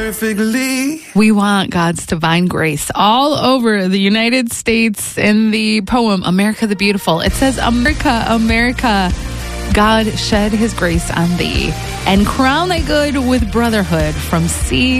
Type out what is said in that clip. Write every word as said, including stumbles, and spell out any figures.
Perfectly. We want God's divine grace all over the United States. In the poem, America the Beautiful, it says, America, America, God shed his grace on thee and crown thy good with brotherhood from sea